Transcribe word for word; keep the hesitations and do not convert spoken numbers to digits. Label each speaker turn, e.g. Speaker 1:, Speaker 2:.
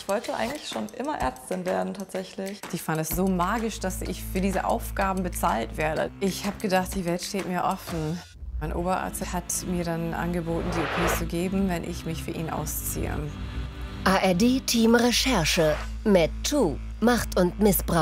Speaker 1: Ich wollte eigentlich schon immer Ärztin werden, tatsächlich.
Speaker 2: Ich fand es so magisch, dass ich für diese Aufgaben bezahlt werde. Ich habe gedacht, die Welt steht mir offen. Mein Oberarzt hat mir dann angeboten, die O P zu geben, wenn ich mich für ihn ausziehe.
Speaker 3: A R D-Team Recherche. MedToo. Macht und Missbrauch.